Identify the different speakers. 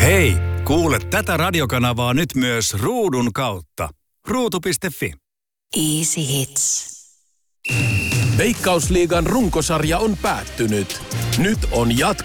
Speaker 1: Hei, kuule tätä radiokanavaa nyt myös ruudun kautta. Ruutu.fi.
Speaker 2: Easy Hits.
Speaker 3: Veikkausliigan runkosarja on päättynyt. Nyt on jatko